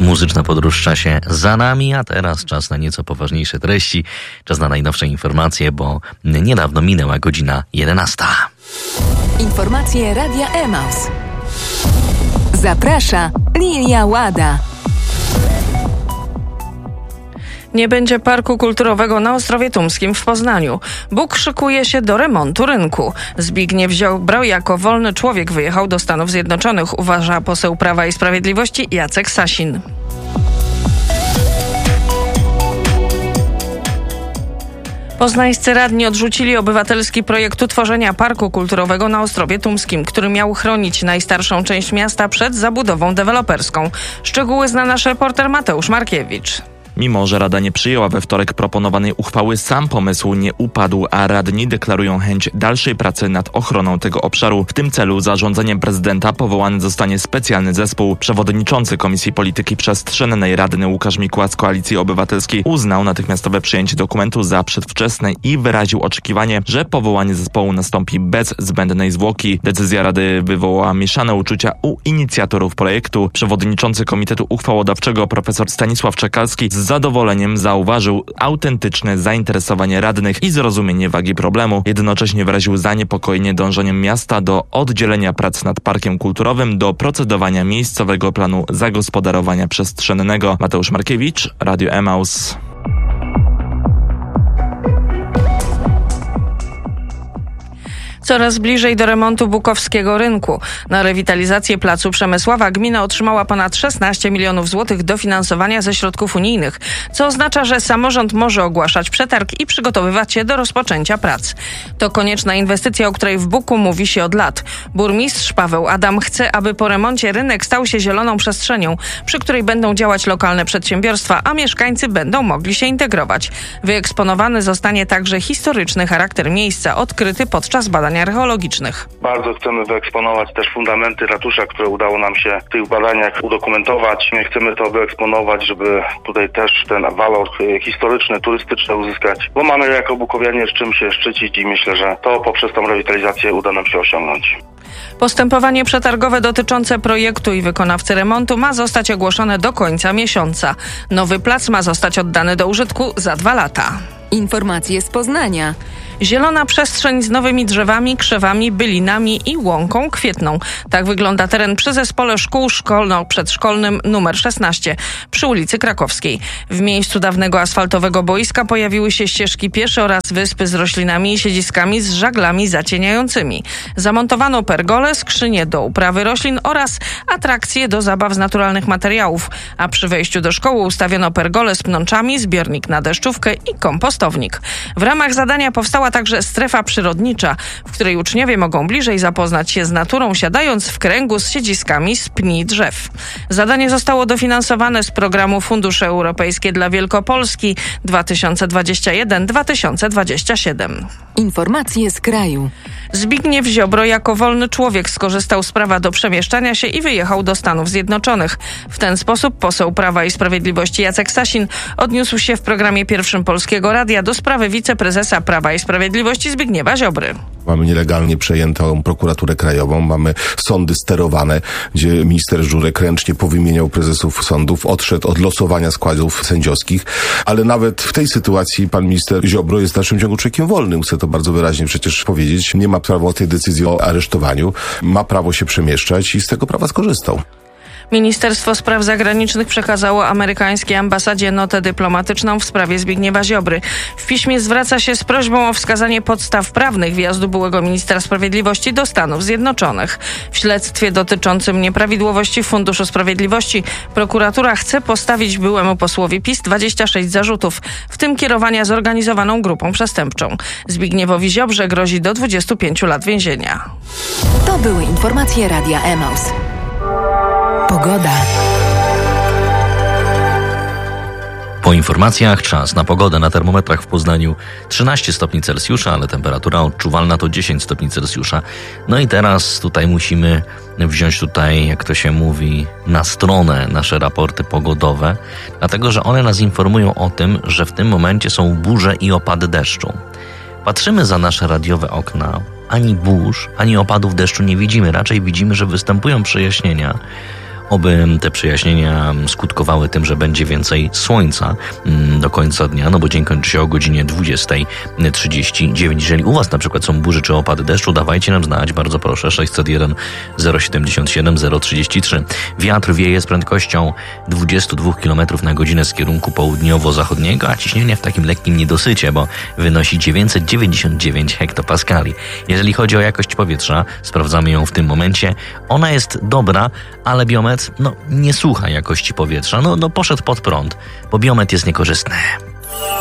Muzyczna podróż w czasie za nami, a teraz czas na nieco poważniejsze treści, czas na najnowsze informacje, bo niedawno minęła godzina 11. Informacje Radia Emaus. Zaprasza Lilia Łada. Nie będzie parku kulturowego na Ostrowie Tumskim w Poznaniu. Buk szykuje się do remontu rynku. Zbigniew Ziobro jako wolny człowiek wyjechał do Stanów Zjednoczonych, uważa poseł Prawa i Sprawiedliwości Jacek Sasin. Poznańscy radni odrzucili obywatelski projekt utworzenia parku kulturowego na Ostrowie Tumskim, który miał chronić najstarszą część miasta przed zabudową deweloperską. Szczegóły zna nasz reporter Mateusz Markiewicz. Mimo że Rada nie przyjęła we wtorek proponowanej uchwały, sam pomysł nie upadł, a radni deklarują chęć dalszej pracy nad ochroną tego obszaru. W tym celu zarządzeniem prezydenta powołany zostanie specjalny zespół. Przewodniczący Komisji Polityki Przestrzennej radny Łukasz Mikła z Koalicji Obywatelskiej uznał natychmiastowe przyjęcie dokumentu za przedwczesne i wyraził oczekiwanie, że powołanie zespołu nastąpi bez zbędnej zwłoki. Decyzja Rady wywołała mieszane uczucia u inicjatorów projektu. Przewodniczący Komitetu Uchwałodawczego profesor Stanisław Czekalski z zadowoleniem zauważył autentyczne zainteresowanie radnych i zrozumienie wagi problemu. Jednocześnie wyraził zaniepokojenie dążeniem miasta do oddzielenia prac nad parkiem kulturowym do procedowania miejscowego planu zagospodarowania przestrzennego. Mateusz Markiewicz, Radio Emaus. Coraz bliżej do remontu bukowskiego rynku. Na rewitalizację placu Przemysława gmina otrzymała ponad 16 milionów złotych dofinansowania ze środków unijnych, co oznacza, że samorząd może ogłaszać przetarg i przygotowywać się do rozpoczęcia prac. To konieczna inwestycja, o której w Buku mówi się od lat. Burmistrz Paweł Adam chce, aby po remoncie rynek stał się zieloną przestrzenią, przy której będą działać lokalne przedsiębiorstwa, a mieszkańcy będą mogli się integrować. Wyeksponowany zostanie także historyczny charakter miejsca odkryty podczas badań archeologicznych. Bardzo chcemy wyeksponować też fundamenty ratusza, które udało nam się w tych badaniach udokumentować. Chcemy to wyeksponować, żeby tutaj też ten walor historyczny, turystyczny uzyskać, bo mamy jako bukowianie z czym się szczycić i myślę, że to poprzez tą rewitalizację uda nam się osiągnąć. Postępowanie przetargowe dotyczące projektu i wykonawcy remontu ma zostać ogłoszone do końca miesiąca. Nowy plac ma zostać oddany do użytku za 2 lata. Informacje z Poznania. Zielona przestrzeń z nowymi drzewami, krzewami, bylinami i łąką kwietną. Tak wygląda teren przy zespole szkół szkolno-przedszkolnym nr 16 przy ulicy Krakowskiej. W miejscu dawnego asfaltowego boiska pojawiły się ścieżki piesze oraz wyspy z roślinami i siedziskami z żaglami zacieniającymi. Zamontowano pergole, skrzynie do uprawy roślin oraz atrakcje do zabaw z naturalnych materiałów. A przy wejściu do szkoły ustawiono pergole z pnączami, zbiornik na deszczówkę i kompostownik. W ramach zadania powstała także strefa przyrodnicza, w której uczniowie mogą bliżej zapoznać się z naturą, siadając w kręgu z siedziskami z pni drzew. Zadanie zostało dofinansowane z programu Fundusze Europejskie dla Wielkopolski 2021-2027. Informacje z kraju. Zbigniew Ziobro jako wolny człowiek skorzystał z prawa do przemieszczania się i wyjechał do Stanów Zjednoczonych. W ten sposób poseł Prawa i Sprawiedliwości Jacek Sasin odniósł się w programie Pierwszym Polskiego Radia do sprawy wiceprezesa Prawa i Sprawiedliwości Zbigniewa Ziobry. Mamy nielegalnie przejętą prokuraturę krajową, mamy sądy sterowane, gdzie minister Żurek ręcznie powymieniał prezesów sądów, odszedł od losowania składów sędziowskich, ale nawet w tej sytuacji pan minister Ziobro jest w dalszym ciągu człowiekiem wolnym. Chcę to bardzo wyraźnie przecież powiedzieć. Nie ma prawa tej decyzji o aresztowaniu, ma prawo się przemieszczać i z tego prawa skorzystał. Ministerstwo Spraw Zagranicznych przekazało amerykańskiej ambasadzie notę dyplomatyczną w sprawie Zbigniewa Ziobry. W piśmie zwraca się z prośbą o wskazanie podstaw prawnych wjazdu byłego ministra sprawiedliwości do Stanów Zjednoczonych. W śledztwie dotyczącym nieprawidłowości w Funduszu Sprawiedliwości prokuratura chce postawić byłemu posłowi PiS 26 zarzutów, w tym kierowania zorganizowaną grupą przestępczą. Zbigniewowi Ziobrze grozi do 25 lat więzienia. To były informacje Radia Emaus. Pogoda. Po informacjach czas na pogodę. Na termometrach w Poznaniu 13 stopni Celsjusza, ale temperatura odczuwalna to 10 stopni Celsjusza. No i teraz tutaj musimy wziąć jak to się mówi, na stronę nasze raporty pogodowe, dlatego że one nas informują o tym, że w tym momencie są burze i opady deszczu. Patrzymy za nasze radiowe okna, ani burz, ani opadów deszczu nie widzimy. Raczej widzimy, że występują przejaśnienia Oby te przejaśnienia skutkowały tym, że będzie więcej słońca do końca dnia, no bo dzień kończy się o godzinie 20:39. Jeżeli u Was na przykład są burzy czy opady deszczu, dawajcie nam znać, bardzo proszę, 601 077 033. Wiatr wieje z prędkością 22 km na godzinę z kierunku południowo-zachodniego, a ciśnienie w takim lekkim niedosycie, bo wynosi 999 hektopaskali. Jeżeli chodzi o jakość powietrza, sprawdzamy ją w tym momencie. Ona jest dobra, ale biometr, nie słucha jakości powietrza. Poszedł pod prąd, bo biometr jest niekorzystny.